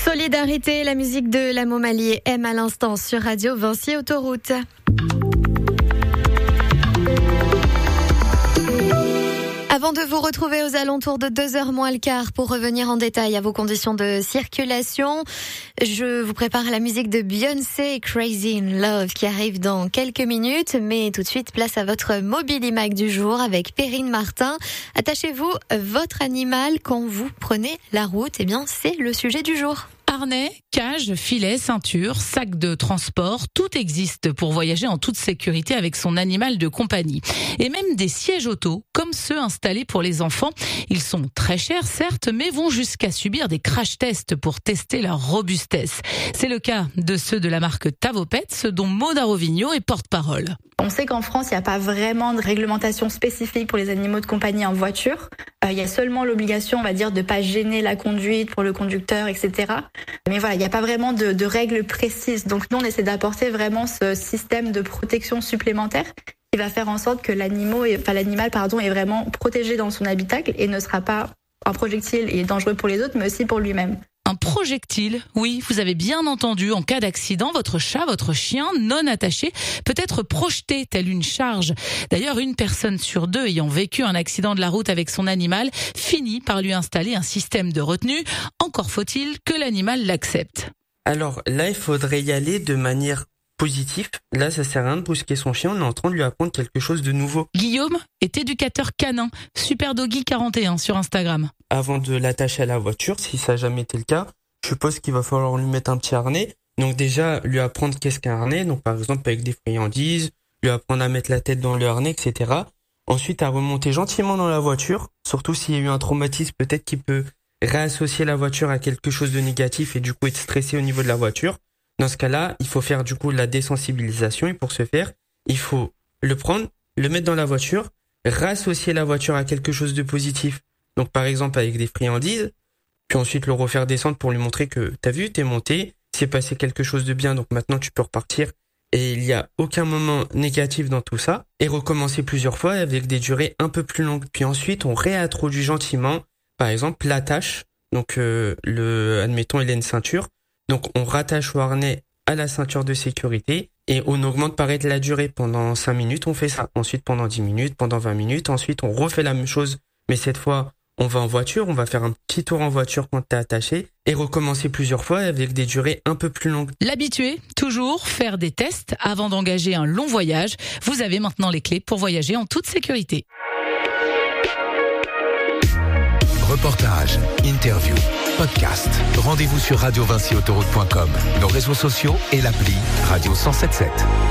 Solidarité, la musique de la Montmalier aime à l'instant sur Radio Vinci Autoroute. Avant de vous retrouver aux alentours de 2h moins le quart pour revenir en détail à vos conditions de circulation, je vous prépare la musique de Beyoncé, Crazy in Love, qui arrive dans quelques minutes. Mais tout de suite, place à votre Mobilimac du jour avec Perrine Martin. Attachez-vous votre animal quand vous prenez la route. Eh bien, c'est le sujet du jour. Harnais, cage, filet, ceinture, sac de transport, tout existe pour voyager en toute sécurité avec son animal de compagnie. Et même des sièges auto, comme ceux installés pour les enfants. Ils sont très chers, certes, mais vont jusqu'à subir des crash tests pour tester leur robustesse. C'est le cas de ceux de la marque Tavopets, dont Maud Arovigno est porte-parole. On sait qu'en France, il n'y a pas vraiment de réglementation spécifique pour les animaux de compagnie en voiture. Il y a seulement l'obligation, on va dire, de ne pas gêner la conduite pour le conducteur, etc. Mais voilà, il n'y a pas vraiment de règles précises. Donc nous, on essaie d'apporter vraiment ce système de protection supplémentaire qui va faire en sorte que l'animal est vraiment protégé dans son habitacle et ne sera pas un projectile et dangereux pour les autres, mais aussi pour lui-même. Un projectile, oui, vous avez bien entendu. En cas d'accident, votre chat, votre chien non attaché peut être projeté tel une charge. D'ailleurs, une personne sur deux ayant vécu un accident de la route avec son animal finit par lui installer un système de retenue. Encore faut-il que l'animal l'accepte. Alors là, il faudrait y aller de manière positive. Là, ça sert à rien de brusquer son chien, on est en train de lui apprendre quelque chose de nouveau. Guillaume est éducateur canin, SuperDoggy41 sur Instagram. Avant de l'attacher à la voiture, si ça n'a jamais été le cas, je suppose qu'il va falloir lui mettre un petit harnais. Donc déjà, lui apprendre qu'est-ce qu'un harnais, donc par exemple avec des friandises, lui apprendre à mettre la tête dans le harnais, etc. Ensuite, à remonter gentiment dans la voiture, surtout s'il y a eu un traumatisme, peut-être qu'il peut réassocier la voiture à quelque chose de négatif et du coup être stressé au niveau de la voiture. Dans ce cas-là, il faut faire du coup la désensibilisation et pour ce faire, il faut le prendre, le mettre dans la voiture, réassocier la voiture à quelque chose de positif. Donc par exemple avec des friandises, puis ensuite le refaire descendre pour lui montrer que t'as vu, t'es monté, c'est passé quelque chose de bien, donc maintenant tu peux repartir et il n'y a aucun moment négatif dans tout ça. Et recommencer plusieurs fois avec des durées un peu plus longues. Puis ensuite on réintroduit gentiment, par exemple l'attache, donc admettons il a une ceinture, donc on rattache au harnais à la ceinture de sécurité et on augmente pareil la durée. Pendant 5 minutes, on fait ça. Ensuite, pendant 10 minutes, pendant 20 minutes. Ensuite, on refait la même chose. Mais cette fois, on va en voiture. On va faire un petit tour en voiture quand t'es attaché et recommencer plusieurs fois avec des durées un peu plus longues. L'habitué, toujours faire des tests avant d'engager un long voyage. Vous avez maintenant les clés pour voyager en toute sécurité. Reportage, interview, podcast. Rendez-vous sur radiovinciautoroute.com, nos réseaux sociaux et l'appli Radio 107.7.